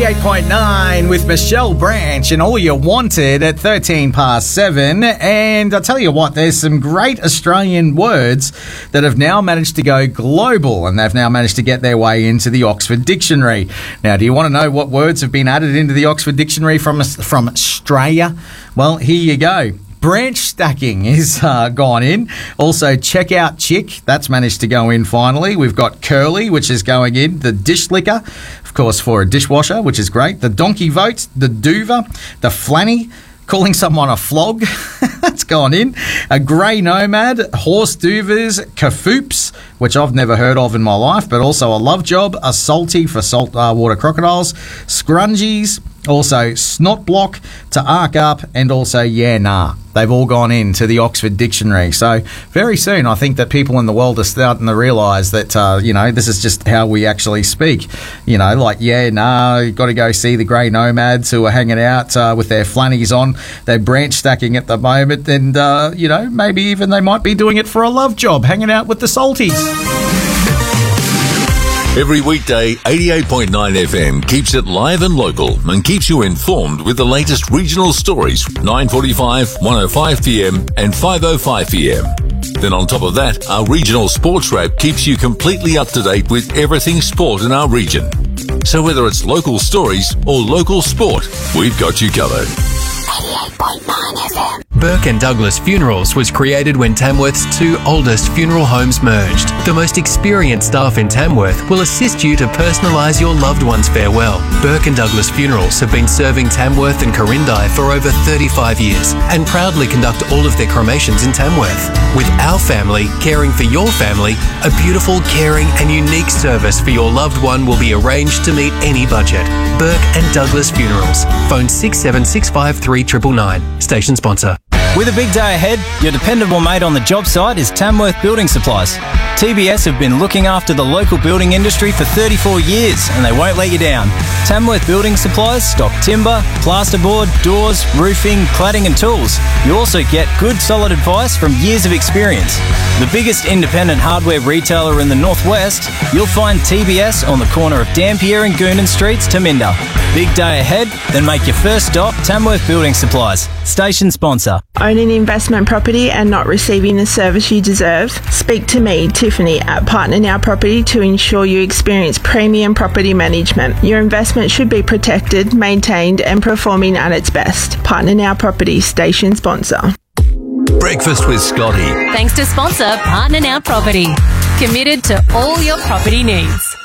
88.9 with Michelle Branch and All You Wanted at 7:13. And I'll tell you what, there's some great Australian words that have now managed to go global, and they've now managed to get their way into the Oxford Dictionary. Now, do you want to know what words have been added into the Oxford Dictionary from Australia? Well, here you go. Branch stacking is gone in. Also, checkout chick, that's managed to go in finally. We've got curly, which is going in. The dish licker, of course, for a dishwasher, which is great. The donkey vote, the doover, the flanny, calling someone a flog, that's gone in. A grey nomad, horse doovers, kafoops, which I've never heard of in my life, but also a love job, a salty for saltwater crocodiles, scrungies, also snot block, to arc up, and also yeah, nah. They've all gone into the Oxford Dictionary. So very soon, I think that people in the world are starting to realise that, this is just how we actually speak. Like, yeah, nah, you've got to go see the grey nomads who are hanging out with their flannies on. They're branch stacking at the moment, and, maybe even they might be doing it for a love job, hanging out with the salties. Every weekday, 88.9 FM keeps it live and local and keeps you informed with the latest regional stories, 9:45, 1:05 PM and 5:05 PM. Then on top of that, our regional sports wrap keeps you completely up to date with everything sport in our region. So whether it's local stories or local sport, we've got you covered. 88.9 FM. Burke and Douglas Funerals was created when Tamworth's two oldest funeral homes merged. The most experienced staff in Tamworth will assist you to personalise your loved one's farewell. Burke and Douglas Funerals have been serving Tamworth and Corindai for over 35 years and proudly conduct all of their cremations in Tamworth. With our family caring for your family, a beautiful, caring and unique service for your loved one will be arranged to meet any budget. Burke and Douglas Funerals. Phone 67653999. Station sponsor. With a big day ahead, your dependable mate on the job site is Tamworth Building Supplies. TBS have been looking after the local building industry for 34 years and they won't let you down. Tamworth Building Supplies stock timber, plasterboard, doors, roofing, cladding and tools. You also get good solid advice from years of experience. The biggest independent hardware retailer in the northwest, you'll find TBS on the corner of Dampier and Goonan Streets, Taminda. Big day ahead? Then make your first stop Tamworth Building Supplies. Station sponsor. Owning an investment property and not receiving the service you deserve? Speak to me, Tiffany, at Partner Now Property to ensure you experience premium property management. Your investment should be protected, maintained and performing at its best. Partner Now Property, station sponsor. Breakfast with Scotty. Thanks to sponsor Partner Now Property. Committed to all your property needs.